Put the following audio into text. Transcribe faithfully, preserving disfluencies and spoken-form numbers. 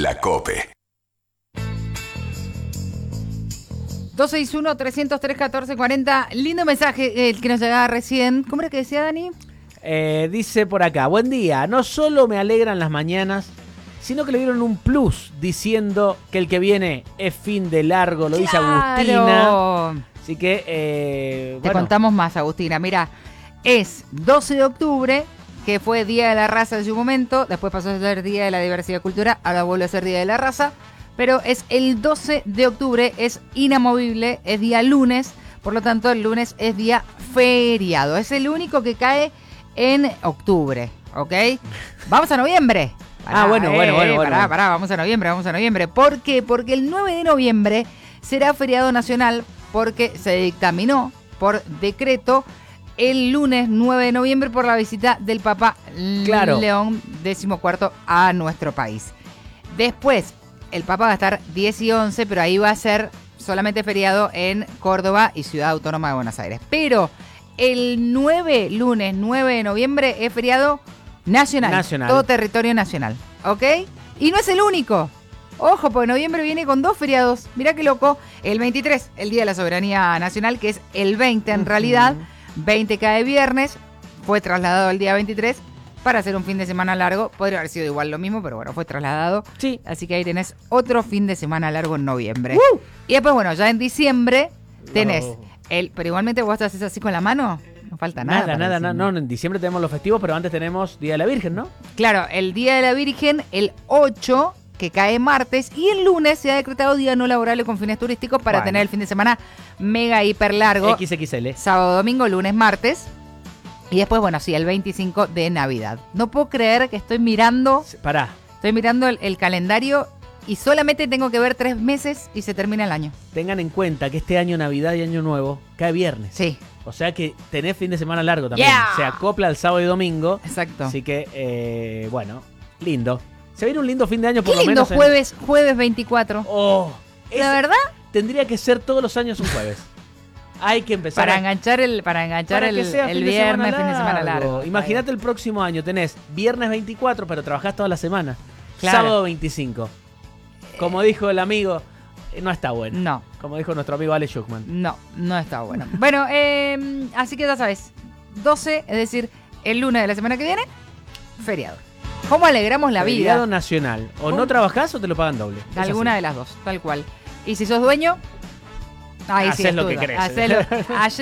La COPE. dos seis uno, tres cero tres, uno cuatro cuatro cero. Lindo mensaje el que nos llegaba recién. ¿Cómo era que decía, Dani? Eh, dice por acá, buen día, no solo me alegran las mañanas, sino que le dieron un plus diciendo que el que viene es fin de largo, lo dice Agustina. Así que, eh, Te bueno. contamos más, Agustina. Mira, es doce de octubre, que fue Día de la Raza en su momento, después pasó a ser Día de la Diversidad Cultural, ahora vuelve a ser Día de la Raza, pero es el doce de octubre, es inamovible, es día lunes, por lo tanto el lunes es día feriado, es el único que cae en octubre, ¿ok? Vamos a noviembre. Pará, ah, bueno, eh, bueno, bueno, eh, bueno. Pará, pará, vamos a noviembre, vamos a noviembre. ¿Por qué? Porque el nueve de noviembre será feriado nacional porque se dictaminó por decreto el lunes nueve de noviembre por la visita del Papa Claro. León decimocuarto a nuestro país. Después, el Papa va a estar diez y once, pero ahí va a ser solamente feriado en Córdoba y Ciudad Autónoma de Buenos Aires. Pero el nueve, lunes nueve de noviembre, es feriado nacional. Nacional. Todo territorio nacional, ¿ok? Y no es el único. Ojo, porque noviembre viene con dos feriados. Mirá qué loco. El veintitrés, el Día de la Soberanía Nacional, que es el veinte en Uh-huh. realidad. veinte cae viernes. Fue trasladado el día veintitrés para hacer un fin de semana largo. Podría haber sido igual lo mismo, pero bueno, fue trasladado. Sí. Así que ahí tenés otro fin de semana largo en noviembre. ¡Uh! Y después, bueno, ya en diciembre tenés Oh. el... Pero igualmente vos haces así con la mano. No falta nada. Nada, para nada, diciembre. nada. No, en diciembre tenemos los festivos, pero antes tenemos Día de la Virgen, ¿no? Claro, el Día de la Virgen, el ocho, que cae martes, y el lunes se ha decretado día no laborable con fines turísticos para Bueno. tener el fin de semana mega hiper largo. equis equis ele. Sábado, domingo, lunes, martes. Y después, bueno, sí, el veinticinco de Navidad. No puedo creer que estoy mirando, Pará, estoy mirando el, el calendario y solamente tengo que ver tres meses y se termina el año. tengan en cuenta que este año Navidad y Año Nuevo cae viernes. Sí, O sea que tenés fin de semana largo también. Yeah. Se acopla el sábado y domingo. exacto. Así que, eh, bueno, lindo. Se viene un lindo fin de año por Qué lo lindo menos. en- jueves, jueves veinticuatro. Oh, ¿La ese verdad? tendría que ser todos los años un jueves. Hay que empezar Para a- enganchar el, para enganchar para el, que sea el fin de viernes, semana fin de semana largo. largo. Imagínate el próximo año, tenés viernes veinticuatro, pero trabajás toda la semana. Claro. Sábado veinticinco. Como dijo el amigo, eh, no está bueno. No, Como dijo nuestro amigo Ale Schuckman. no, no está bueno. Bueno, eh, así que ya sabes, doce, es decir, el lunes de la semana que viene, feriado. ¿Cómo alegramos la Feriado vida? nacional. O ¿Cómo? no trabajás o te lo pagan doble. Es Alguna así. de las dos, tal cual. Y si sos dueño, ahí sí Hacés es lo tu que duda. querés. Hacelo-